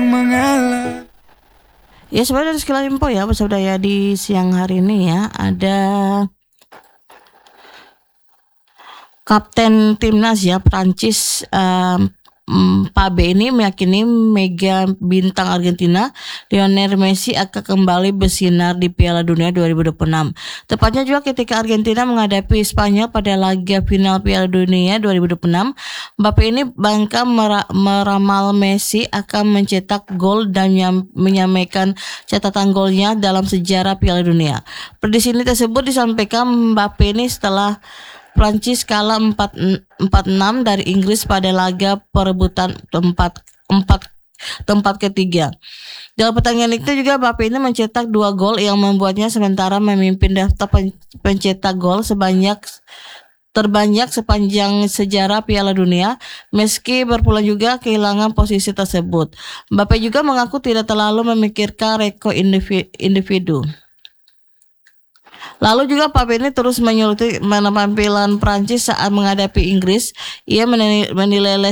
mengalah. Ya sebenarnya dari sekilas info ya bersama ya di siang hari ini ya ada Kapten Timnas ya Prancis Pabe ini meyakini mega bintang Argentina Lionel Messi akan kembali bersinar di Piala Dunia 2026. Tepatnya juga ketika Argentina menghadapi Spanyol pada laga final Piala Dunia 2026, Mbappe ini bangka meramal Messi akan mencetak gol dan menyamakan catatan golnya dalam sejarah Piala Dunia. Prediksi ini tersebut disampaikan Mbappe ini setelah Prancis kalah 4-6 dari Inggris pada laga perebutan tempat ketiga. Dalam pertandingan itu juga Mbappe ini mencetak 2 gol yang membuatnya sementara memimpin daftar pencetak gol terbanyak sepanjang sejarah Piala Dunia, meski berpulang juga kehilangan posisi tersebut. Mbappe juga mengaku tidak terlalu memikirkan rekor individu. Lalu juga Pape ini terus menyuruti penampilan Prancis saat menghadapi Inggris. Ia menilai